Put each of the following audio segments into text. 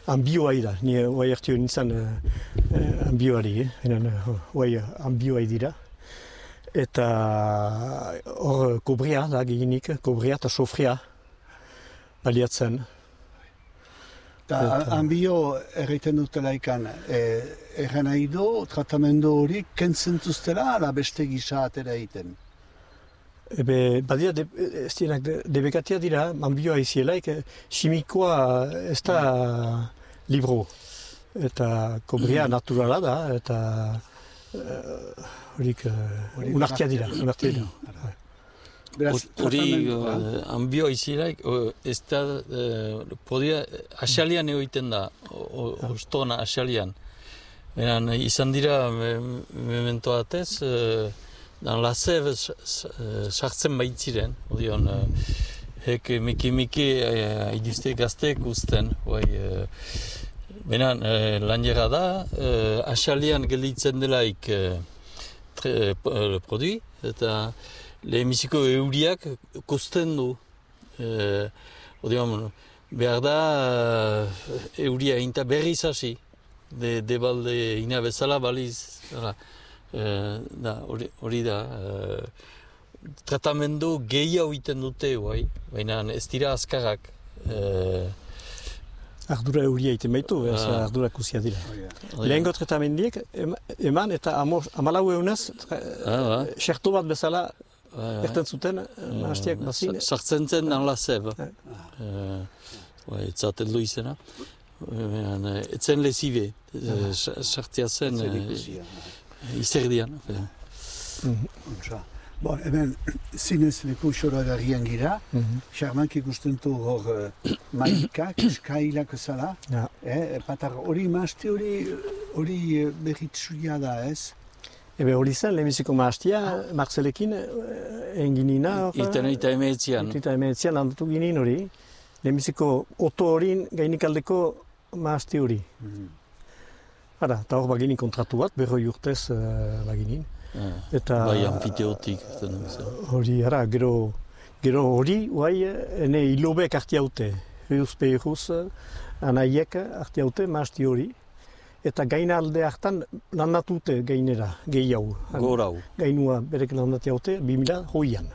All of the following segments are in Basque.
Ambioa dira, ni oai hartio nintzen ambioari, oai ambioa dira. Eta hor kobria da gehinik, kobria eta sofria baliatzen. Ambio erraiten dutela ikan, erran nahi do, tratamendu hori kentzen duztela, ala beste gisa atera egiten? Badia, ez dienak debekatia dira, ambioa izielaik, simikoa ez da libro. Eta kobria naturala da, eta horik unartia dira. Hori ambioa izielaik, ez da, podia, asalian egiten da, ostona asalian. Izan dira, memento batez, dan laseb sartzen baitziren, odion, miki iduzte gazteek guzten, benan lanjera da, asalian gelditzen delaik produi, eta lehenbiziko euriak kosten du. Odion, behar da euria inta berriz hasi, debalde ina bezala baliz, hori da, tratamendu gehiago egiten dute, baina ez dira azkarrak. Ardura euria egiten baitu, ardura kusia dira. Lehengo tratamendiek eman eta 14 egunez, xerto bat bezala erten zuten, hastiak bazin. Sartzen zen dan laseb. Etzaten du izena. Etzen lesibe, sartzea zen izerdian. Hemen, zinez leku xoragarrian gira, xarmank ikusten du hor maikak, eskailak zala, patar hori maazti hori berritsuia da, ez? Hori zen, lehenbiziko maaztia, Marcelekin enginina. Ita emeetzian. Ita emeetzian handatu ginin hori. Lehenbiziko oto horin gainikaldeko maazti hori. Eta hor baginin kontratu bat, 40 urtez baginin. Bai anfiteotik. Hori, gero hori, ene hilobek arti haute. Euspe eruz, anaiek arti haute, maazti hori. Eta gaina alde hartan landatute gainera, gehiago. Gorau. Gainua berek landati haute, 2000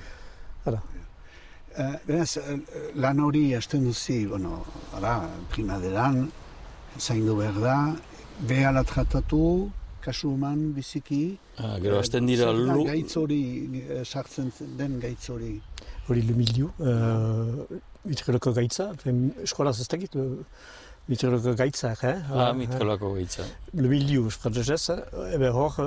Beraz, lan hori hasten duzi, primaderan, zaindu behar da, behala tratatu, kasu eman biziki. Gero hasten dira gaitz hori, sartzen den gaitz hori. Hori le milieu, mitreloko gaitza, eskolaz ez dakit, mitreloko gaitza, mitreloko gaitza. Le milieu, frantzesez, hor,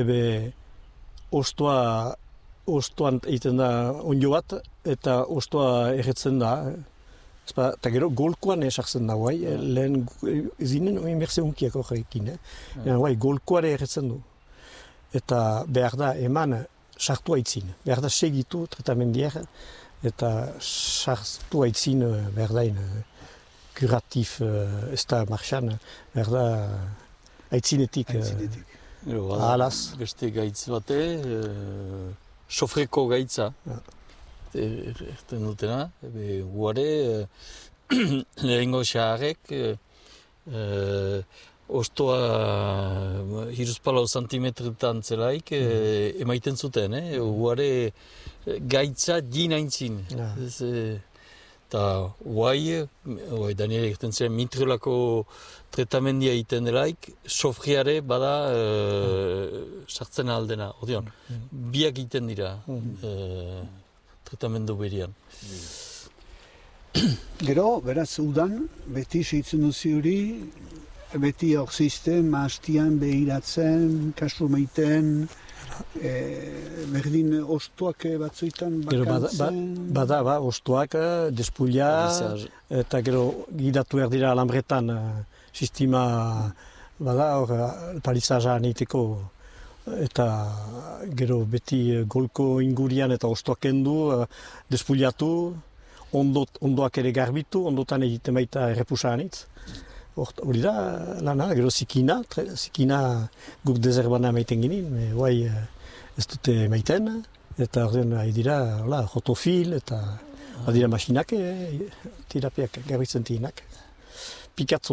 ostoan egiten da onjo bat, eta ostoa erretzen da. Eta gero golkoan esartzen da, lehen zinen inberse unkiak horrekin. Golkoare erretzen du. Eta behar da eman sartu aitzin. Behar da segitu tratamendiak, eta sartu aitzin behar da kuratif, ez da marxan, behar da aitzinetik. Ahalaz. Beste gaitz bate, sofreko gaitza. Erten dutena, guare, lehengo xaharek, ostoa 3 santimetretan zelaik emaiten zuten, guare gaitza dinaintzin. Eta guai, Daniel erten zen, mitrelako tratamendia egiten delaik, sofriare bada sartzen aldena, odion, biak egiten dira. Tratamendu berian. Gero, beraz, udan, beti seitzen duzi hori, beti hor zizten, maastian behiratzen, kasu meiten, berdin ostoak batzuetan bakantzen. Bada, ostoak, despulia, eta gero gidatu erdira alambretan, sistema, bada, hor, palizaja aniteko, eta gero beti golko ingurian eta ostoak kendu, despuliatu, ondoak ere garbitu, ondotan egiten baita errepusa anitz. Hori da, lana, gero zikina guk dezerbanan maiten ginen, ez dute maiten, eta ordean dira jotofil, eta dira masinak, tirapiak garbitzen tinak. Pikatzo